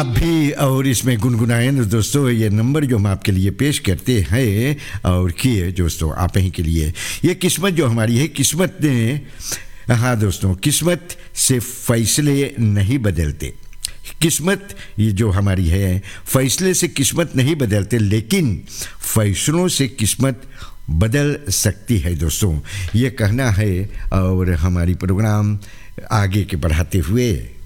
आप भी और इसमें गुनगुनाएं दोस्तों। ये नंबर जो हम आपके लिए पेश करते हैं और किए दोस्तों आप ही के लिए, ये किस्मत जो हमारी है, किस्मत ने, हाँ दोस्तों, किस्मत से फैसले नहीं बदलते। किस्मत ये जो हमारी है, फैसले से किस्मत नहीं बदलते, लेकिन फैसलों से किस्मत बदल सकती है दोस्तों, ये कहना है। और हमारी प्रोग्राम आगे के बढ़ाते हुए